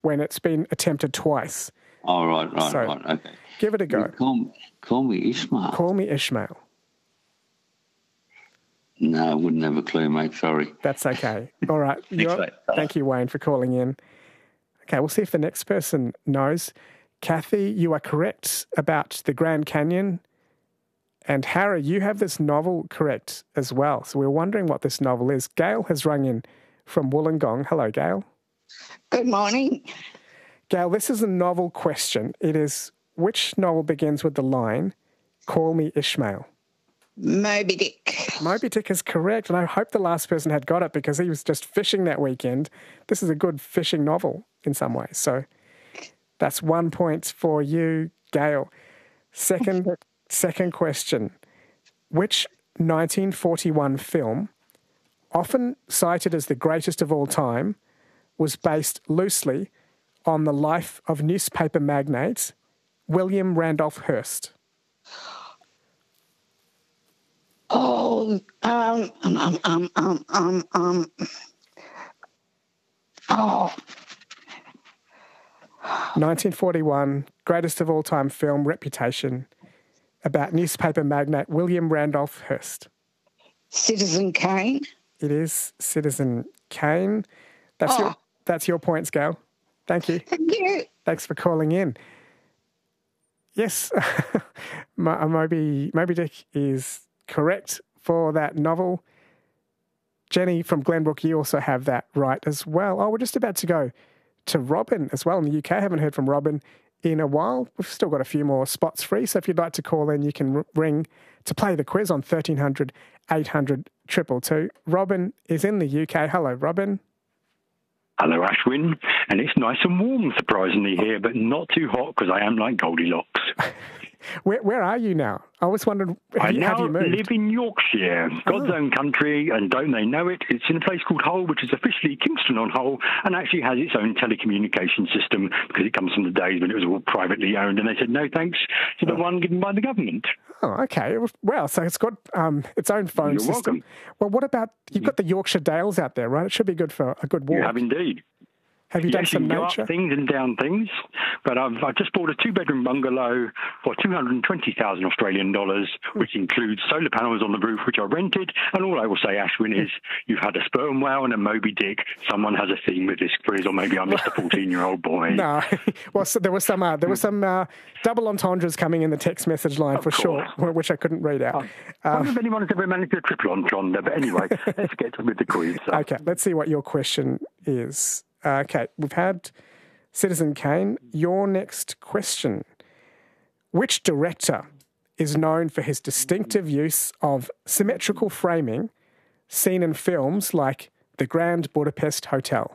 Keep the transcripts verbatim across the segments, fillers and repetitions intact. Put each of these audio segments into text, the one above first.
when it's been attempted twice. Oh, right, right, So, right, okay. Give it a go. Call, call me Ishmael. Call me Ishmael. No, I wouldn't have a clue, mate. Sorry. That's okay. All right. Thanks, mate. Thank you, Wayne, for calling in. Okay, we'll see if the next person knows. Kathy, you are correct about the Grand Canyon. And Harry, you have this novel correct as well. So we're wondering what this novel is. Gail has rung in from Wollongong. Hello, Gail. Good morning. Gail, this is a novel question. It is, which novel begins with the line, "Call me Ishmael"? Moby Dick. Moby Dick is correct, and I hope the last person had got it because he was just fishing that weekend. This is a good fishing novel in some ways. So that's one point for you, Gail. Second, second question. Which nineteen forty-one film, often cited as the greatest of all time, was based loosely on the life of newspaper magnate William Randolph Hearst? Oh, um, um, um, um, um, um, um. Oh. nineteen forty-one, greatest of all time film, Reputation, about newspaper magnate William Randolph Hearst. Citizen Kane. It is Citizen Kane. That's, oh. your, that's your points, Gail. Thank you. Thank you. Thanks for calling in. Yes, Moby, Moby Dick is correct for that novel. Jenny from Glenbrook, you also have that right as well. Oh, we're just about to go to Robin as well in the U K. I haven't heard from Robin in a while. We've still got a few more spots free, so if you'd like to call in, you can r- ring to play the quiz on thirteen hundred, eight hundred, two two two. Robin is in the U K. Hello, Robin. Hello, Ashwin. And it's nice and warm, surprisingly, here, but not too hot because I am like Goldilocks. Where where are you now? I was wondering, have I you, have now you moved? live in Yorkshire, God's Oh. own country, and don't they know it? It's in a place called Hull, which is officially Kingston on Hull, and actually has its own telecommunication system because it comes from the days when it was all privately owned, and they said no thanks to the Oh. one given by the government. Oh, okay. Well, so it's got um, its own phone You're system. welcome. Well, what about, you've got the Yorkshire Dales out there, right? It should be good for a good walk. You have indeed. Have you yes, done some you can go nature? up things and down things, but I've, I've just bought a two-bedroom bungalow for two hundred twenty thousand Australian dollars, which includes solar panels on the roof, which I rented. And all I will say, Ashwin, is you've had a sperm whale and a Moby Dick. Someone has a theme with this quiz, or maybe I missed a fourteen-year-old boy. No. Well, so there was some uh, there was some uh, double entendres coming in the text message line Of for course. sure, which I couldn't read out. I Um, wonder if anyone has ever managed a triple entendre, but anyway, let's get with the quiz. So. okay, let's see what your question is. Uh, okay, we've had Citizen Kane. Your next question. Which director is known for his distinctive use of symmetrical framing seen in films like The Grand Budapest Hotel?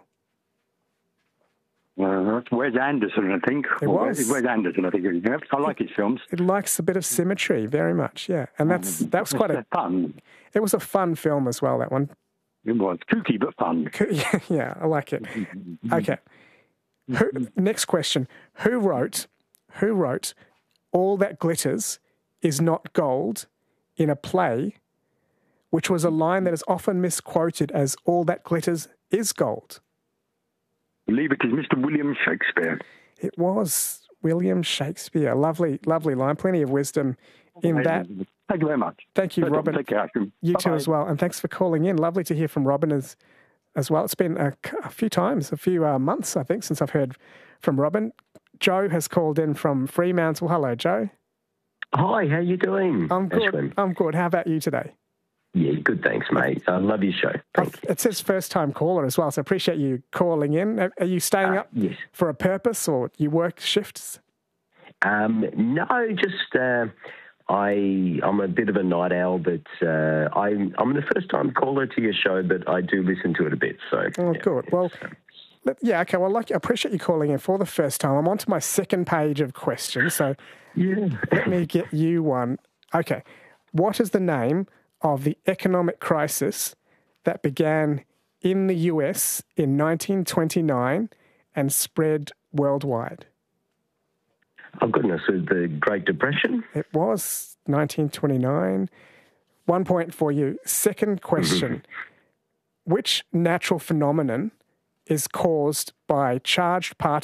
Uh, that's Wes Anderson, I think. It Or was. Wes Anderson, I think. Yeah, I like his films. It likes a bit of symmetry very much, yeah. And that's that was quite a It's fun. it was a fun film as well, that one. It was kooky but fun. Yeah, yeah, I like it. Okay. Who, next question. Who wrote who wrote All That Glitters Is Not Gold in a play, which was a line that is often misquoted as All That Glitters Is Gold? I believe it is Mister William Shakespeare. It was William Shakespeare. Lovely, lovely line. Plenty of wisdom in that. Thank you very much. Thank you, No problem. Robin. Take care, Ashwin. You too Bye-bye. as well. And thanks for calling in. Lovely to hear from Robin as, as well. It's been a, a few times, a few uh, months, I think, since I've heard from Robin. Joe has called in from Fremantle. Hello, Joe. Hi, how you doing? I'm good. Ashwin? I'm good. How about you today? Yeah, good, thanks, mate. I love your show. Thank you. It says first-time caller as well, so I appreciate you calling in. Are are you staying Uh, up yes. for a purpose, or you work shifts? Um, no, just uh, I, I'm a bit of a night owl, but uh, I'm, I'm the first-time caller to your show, but I do listen to it a bit. So, Oh, yeah, good. Well, it's, uh, let- yeah, okay. Well, like, I appreciate you calling in for the first time. I'm on to my second page of questions, so yeah. let me get you one. Okay. What is the name of the economic crisis that began in the U S in nineteen twenty-nine and spread worldwide? Oh, goodness, with the Great Depression? It was nineteen twenty-nine. One point for you. Second question. Which natural phenomenon is caused by charged particles